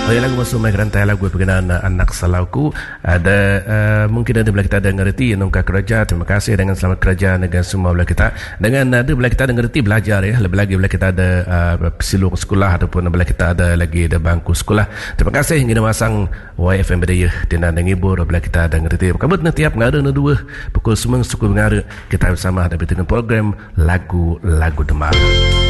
Baik, lagu masuk mai gerantai lagu berkenaan anak salauku. Ada mungkin ada belah kita ada ngerti nungka kerja. Terima kasih dengan selamat kerja dengan semua belah kita. Dengan ada belah kita ada ngerti belajar ya. Lebih lagi belah kita ada silung sekolah ataupun belah kita ada lagi ada bangku sekolah. Terima kasih hingga masang YFM Bedaya dan ngibur belah kita ada ngerti. Kabut tiap ngada na dua pukul semang suku ngada kita bersama ada dengan program lagu-lagu Demam.